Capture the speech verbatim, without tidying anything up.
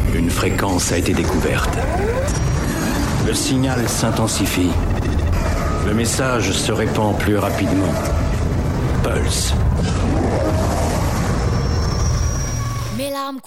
Une fréquence a été découverte. Le signal s'intensifie. Le message se répand plus rapidement. Pulse. Mes larmes